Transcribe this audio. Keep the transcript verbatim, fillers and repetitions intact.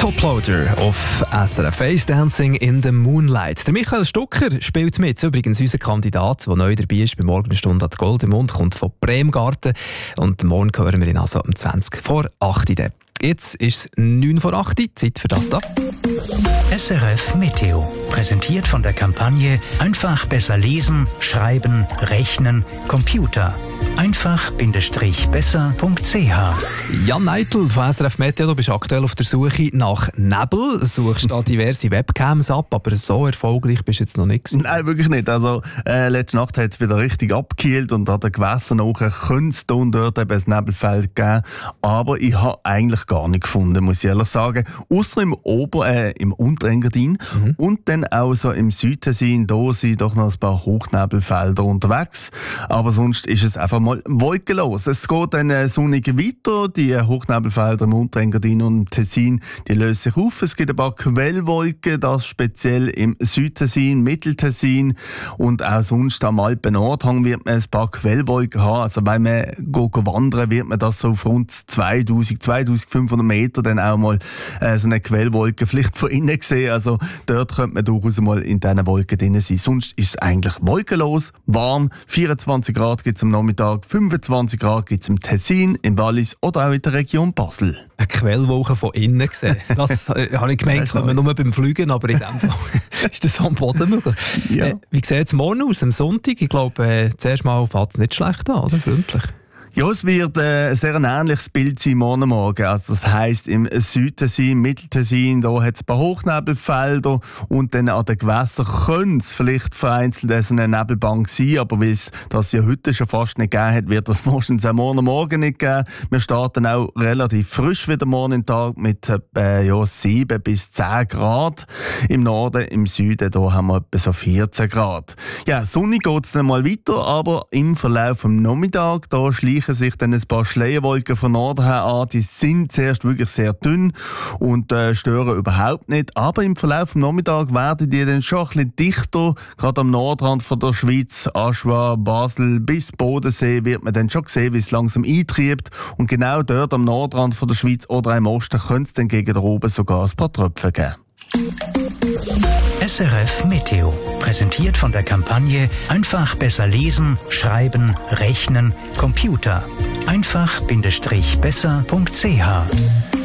Toploader auf S R F eins, Dancing in the Moonlight. Der Michael Stucker spielt mit, übrigens unser Kandidat, der neu dabei ist bei Morgenstunde an Gold im Mund, kommt von Bremgarten und morgen hören wir ihn also um zwanzig vor acht. Jetzt ist es neun vor acht, Zeit für das da. S R F Meteo, präsentiert von der Kampagne Einfach besser lesen, schreiben, rechnen, Computer. einfach-besser punkt c h. Jan Neitel von S R F Meteo, du bist aktuell auf der Suche nach Nebel. Du suchst da diverse Webcams ab, aber so erfolgreich bist du jetzt noch nicht. Nein, wirklich nicht. Also, äh, letzte Nacht hat es wieder richtig abgekühlt und an den Gewässern nachher könnte es da und dort eben ein Nebelfeld geben. Aber ich habe eigentlich gar nicht gefunden, muss ich ehrlich sagen. Ausser im Ober-, äh, im Unterengadin mhm. und dann auch so im Südtessin. Da sind doch noch ein paar Hochnebelfelder unterwegs. Aber sonst ist es einfach mal wolkenlos. Es geht dann äh, sonnig weiter. Die Hochnebelfelder im Unterengadin und im Tessin, die lösen sich auf. Es gibt ein paar Quellwolken, das speziell im Südtessin, Mitteltessin und auch sonst am Alpen-Nordhang wird man ein paar Quellwolken haben. Also wenn man geht wandern, wird man das so auf rund zweitausend, zweitausendfünfhundert Meter dann auch mal äh, so eine Quellwolke vielleicht von innen sehen. Also dort könnte man durchaus mal in diesen Wolken drin sein. Sonst ist es eigentlich wolkenlos, warm. vierundzwanzig Grad gibt es am Nachmittag, fünfundzwanzig Grad gibt es im Tessin, im Wallis oder auch in der Region Basel. Eine Quellwolke von innen gesehen. Das äh, habe ich gemeint, können wir nur beim Fliegen, aber in dem Fall ist das am Boden möglich. Ja. Äh, wie sieht es morgen aus, am Sonntag? Ich glaube, äh, zuerst mal fängt es nicht schlecht an, oder? Freundlich. Ja, es wird äh, sehr ein ähnliches Bild sein morgen Morgen. Also das heisst, im Südtessin, im Mitteltessin, da hat es ein paar Hochnebelfelder und dann an den Gewässern könnte es vielleicht vereinzelt so eine Nebelbank sein, aber weil es das ja heute schon fast nicht gegeben hat, wird das wahrscheinlich auch morgen Morgen nicht geben. Wir starten auch relativ frisch wieder morgen im Tag mit äh, ja, sieben bis zehn Grad im Norden, im Süden da haben wir etwa so vierzehn Grad. Ja, sonnig geht es dann mal weiter, aber im Verlauf des Nachmittags, da schleichen sich dann ein paar Schleierwolken von Norden her an. Die sind zuerst wirklich sehr dünn und äh, stören überhaupt nicht. Aber im Verlauf des Nachmittags werden die dann schon ein bisschen dichter. Gerade am Nordrand von der Schweiz, Aschua, Basel bis Bodensee wird man dann schon sehen, wie es langsam eintreibt. Und genau dort am Nordrand von der Schweiz oder im Osten könnte es dann gegen oben sogar ein paar Tröpfe geben. S R F Meteo, präsentiert von der Kampagne Einfach besser lesen, schreiben, rechnen, Computer. einfach-besser punkt c h.